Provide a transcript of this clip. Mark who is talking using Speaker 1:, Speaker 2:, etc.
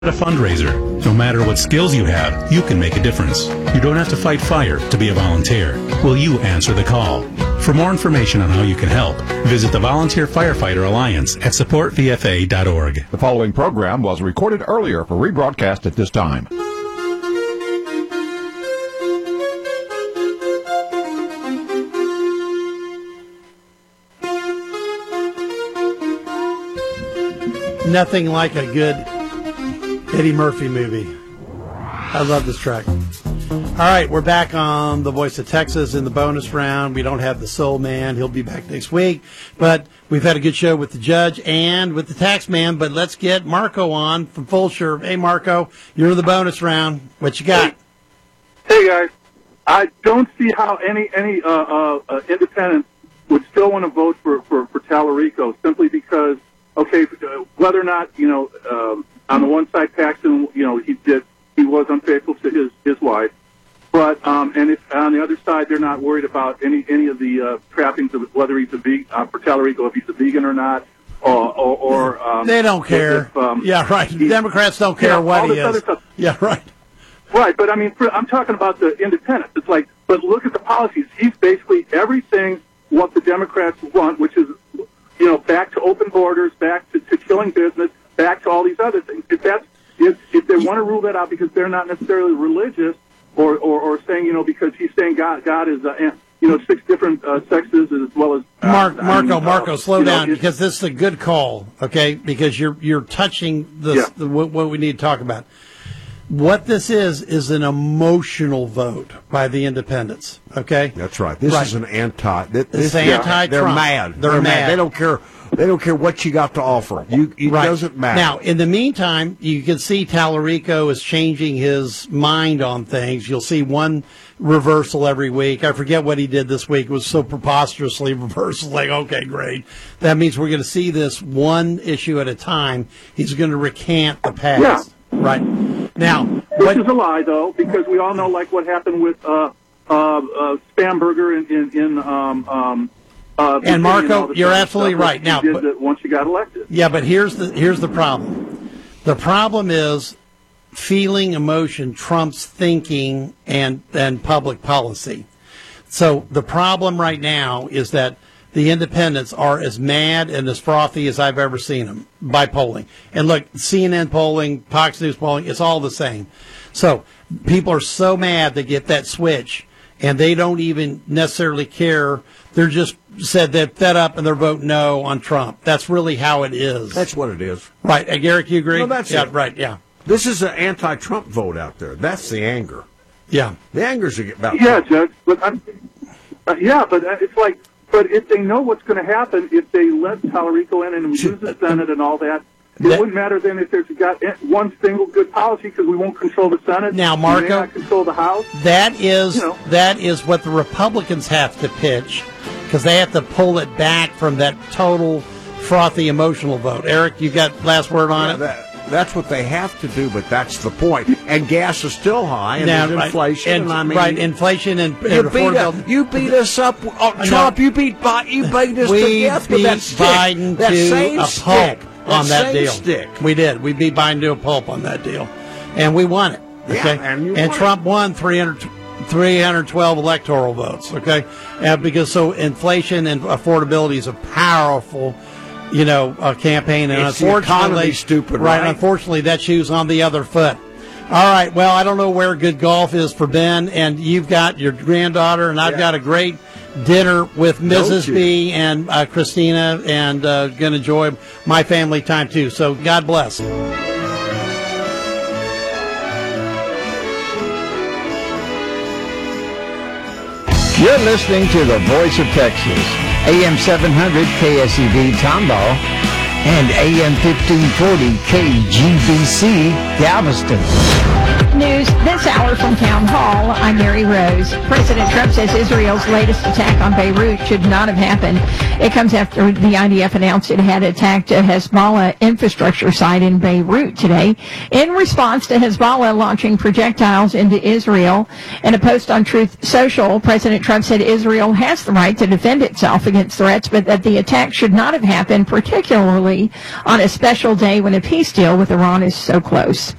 Speaker 1: A fundraiser. No matter what skills you have, you can make a difference. You don't have to fight fire to be a volunteer. Will you answer the call? For more information on how you can help, visit the Volunteer Firefighter Alliance at supportvfa.org.
Speaker 2: The following program was recorded earlier for rebroadcast at this time.
Speaker 3: Nothing like a good Eddie Murphy movie. I love this track. All right, we're back on The Voice of Texas in the bonus round. We don't have the Soul Man. He'll be back next week. But we've had a good show with the judge and with the tax man. But let's get Marco on from Fulshear. Hey, Marco, you're in the bonus round. What you got?
Speaker 4: Hey, guys. I don't see how any independents would still want to vote for Tallarico simply because, okay, whether or not, on the one side, Paxton, he was unfaithful to his wife, but and if on the other side they're not worried about any of the trappings of whether he's a vegan for Tallarico, if he's a vegan or not, or
Speaker 3: they don't care. Yeah, right. Democrats don't care what he is. Yeah, right.
Speaker 4: Right, but I mean, I'm talking about the independents. It's like, but look at the policies. He's basically everything what the Democrats want, which is, back to open borders, back to killing business, back to all these other things. If they want to rule that out because they're not necessarily religious, or saying, because he's saying God is, 6 different sexes as well as
Speaker 3: Marco, slow down because this is a good call, okay? Because you're touching what we need to talk about. What this is an emotional vote by the independents, okay?
Speaker 5: That's right. This is an anti.
Speaker 3: It's anti-Trump.
Speaker 5: They're mad. They're mad. They don't care. They don't care what you got to offer. It doesn't matter.
Speaker 3: Now, in the meantime, you can see Tallarico is changing his mind on things. You'll see one reversal every week. I forget what he did this week. It was so preposterously reversal. Like, okay, great. That means we're going to see this one issue at a time. He's going to recant the past.
Speaker 4: Yeah.
Speaker 3: Right. Now,
Speaker 4: which is a lie, though, because we all know, like, what happened with Spamberger in
Speaker 3: and Marco, you're absolutely right. Now,
Speaker 4: once you got elected.
Speaker 3: Yeah, but here's the problem. The problem is feeling emotion trumps thinking and public policy. So the problem right now is that the independents are as mad and as frothy as I've ever seen them by polling. And look, CNN polling, Fox News polling, it's all the same. So people are so mad they get that switch, and they don't even necessarily care. They're just said they're fed up and they're voting no on Trump. That's really how it is.
Speaker 5: That's what it is.
Speaker 3: Right. Garrick, you agree?
Speaker 5: No, that's it.
Speaker 3: Right, yeah.
Speaker 5: This is an anti-Trump vote out there. That's the anger.
Speaker 3: Yeah.
Speaker 5: The anger's about
Speaker 4: Trump. Judge. But it's like, but if they know what's going to happen, if they let Tallarico in and we lose the Senate and all that, it wouldn't matter then if there's got one single good policy because we won't control the Senate.
Speaker 3: Now, Marco,
Speaker 4: we may not control the House.
Speaker 3: That is what the Republicans have to pitch because they have to pull it back from that total frothy emotional vote. Eric, you got last word on it?
Speaker 5: That's what they have to do, but that's the point. And gas is still high, and there's inflation.
Speaker 3: Inflation and
Speaker 5: affordability. You beat us up, Trump. You beat us to death with that stick.
Speaker 3: Biden
Speaker 5: that
Speaker 3: to
Speaker 5: same
Speaker 3: a
Speaker 5: stick.
Speaker 3: pulp on that deal.
Speaker 5: Stick.
Speaker 3: We did. We beat Biden to a pulp on that deal, and we won it. Okay,
Speaker 5: and
Speaker 3: Trump won 312 electoral votes. Okay, because inflation and affordability is a powerful. Campaign, and
Speaker 5: it's
Speaker 3: unfortunately,
Speaker 5: stupid, right?
Speaker 3: Unfortunately, that shoe's on the other foot. All right. Well, I don't know where good golf is for Ben, and you've got your granddaughter, and I've got a great dinner with Mrs. B and Christina, and going to enjoy my family time too. So God bless.
Speaker 6: You're listening to The Voice of Texas, AM 700 KSEV Tomball, and AM 1540 KGBC Galveston.
Speaker 7: News this hour from Town Hall. I'm Mary Rose. President Trump says Israel's latest attack on Beirut should not have happened. It comes after the IDF announced it had attacked a Hezbollah infrastructure site in Beirut today in response to Hezbollah launching projectiles into Israel. In a post on Truth Social, President Trump said Israel has the right to defend itself against threats, but that the attack should not have happened, particularly particularly on a special day when a peace deal with Iran is so close.